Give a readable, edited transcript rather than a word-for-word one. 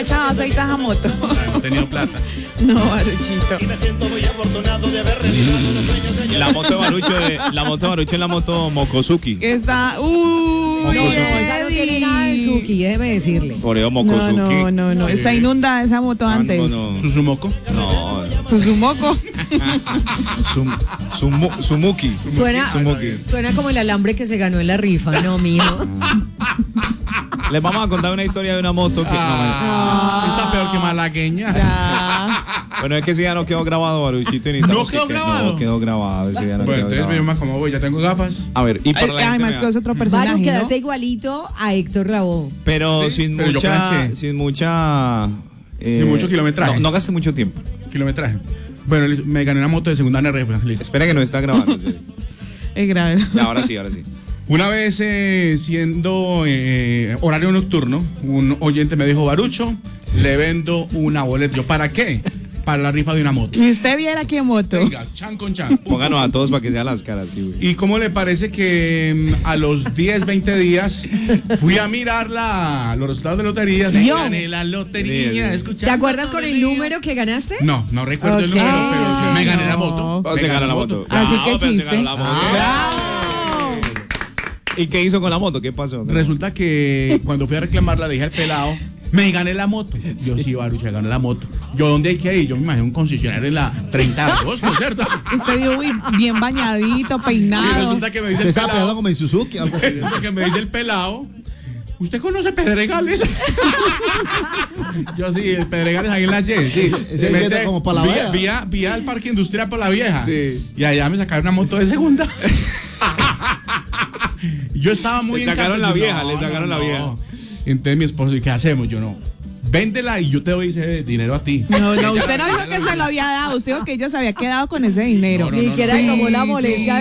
Chao, aceite a moto. No he tenido plata. No, Baruchito. Y me siento muy afortunado de haber realizado los sueños de La moto de Barucho es la moto Mokosuki. Está. Mokosuki. No, esa no tiene nada de Suki, déjeme decirle. Por eso Mokosuki. No. Está inundada esa moto antes. Suzumoco. No. Suzumoco. Sumuki. Sumuki. Suena como el alambre que se ganó en la rifa, no, mijo. Les vamos a contar una historia de una moto que Está peor que malagueña. bueno, es que ese ya no quedó grabado, Baruchito. Y ¿No quedó grabado? No quedó grabado. Ese ya no Bueno, quedó entonces grabado. me más como voy, ya tengo gafas. A ver, y para la gente Además que es otro personaje, Baru ¿no? quedaste igualito a Héctor Lavoe. pero Sí, sin pero yo mucha planché. sin mucho kilometraje. No gaste mucho tiempo. Kilometraje. Bueno, me gané una moto de segunda en refa. Listo. Espera que no está grabando. Sí. Es grave. Ya, ahora sí. Una vez siendo horario nocturno, un oyente me dijo, Barucho, le vendo una boleta. Yo, ¿para qué? Para la rifa de una moto. Y usted viera qué moto. Venga, chan con chan. Pónganos a todos para que sean las caras, tío. ¿Y cómo le parece que a los 10, 20 días fui a mirar los resultados de loterías? Me Yo. gané la lotería. ¿Te acuerdas con el número que ganaste? No recuerdo el Ok. número, pero yo me gané la moto. Oh, se Me gana gané la moto. Así que pero se chiste. ganó la moto. ¿Y qué hizo con la moto? ¿Qué pasó? Resulta que cuando fui a reclamarla le dije al pelado, me gané la moto. Yo sí, Baruch, gané la moto. Yo, ¿dónde hay que ir? Yo me imagino un concesionario en la 30 de agosto, ¿cierto? Usted vio bien bañadito, Y peinado. resulta que me dice Se el está pegando pelado, como en Suzuki, algo así. resulta que me dice el pelado, ¿usted conoce Pedregales? Yo sí, el Pedregales ahí en la Y, sí. Ese viene como pa' la vieja. vía el parque industrial por la vieja. Sí. Y allá me sacaron una moto de segunda. Y yo estaba muy Le sacaron encantado. la vieja, le sacaron la vieja. Entonces mi esposo, ¿y qué hacemos? Yo no. Véndela y yo te doy ese dinero a ti. No, usted no dijo que se lo había dado. Usted dijo que ella se había quedado con ese dinero. No, Ni siquiera tomó la molestia